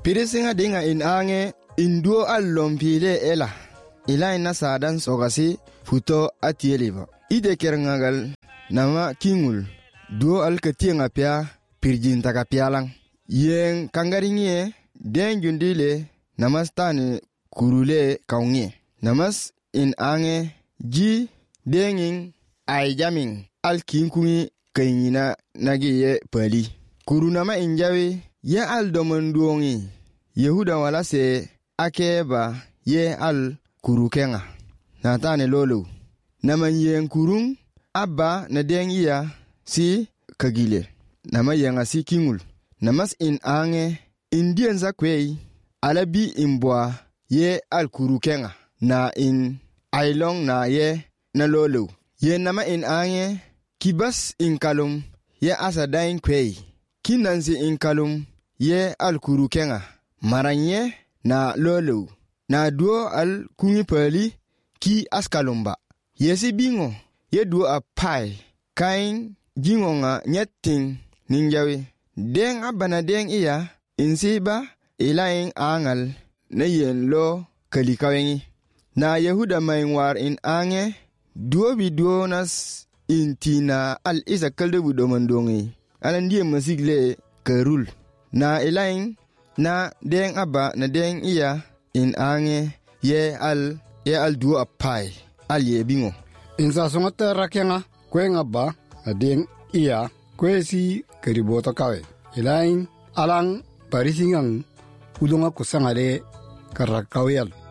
Pirisinga dinga in ange induo allompile ela. Ilain na sadan sogasi futo atieliba. Ide kerengagal nama kingul. Duo alketienga pia pirjin takapialang. Yen kangaringie den jundile namastane kurule kaungie. Namas in ange ji denging ay jaming al kinkungi kanyina nagi ye pali. Kurunama injawi ye al domonduongi. Yehuda wala se akeba ye al kurukenga. Natane lolo. Nama yen kurung abba na deng iya si kagile. Nama yenga si kingul. Namas in ange indien za kwei alabi imbwa ye al kurukenga. Na in ailong na ye na lolo. Ye nama in ange kibas in kalum ye asa dain kwei. Kinansi in kalum ye al kurukenga. Maranye na lolo. Na duo al kungi pali ki askalumba. Yesi bingo ye duo a pai. Kain jingo nga nyeting ninjawi. Deng abana deng iya insiba ilaing angal na yen lo kalikawengi. Na Yehuda maingwar in ange duo bi duo nas intina al isa kalde budomandongi. Alandie masigle kerul. Na ilaing na deng abba na deng iya in ange ye al duo a pai. Al ye bingo. Insa songata rakenga kwen abba na deng iya kwesi kariboto kawe. Ilain alang parisingang udonga kusangale karakawel.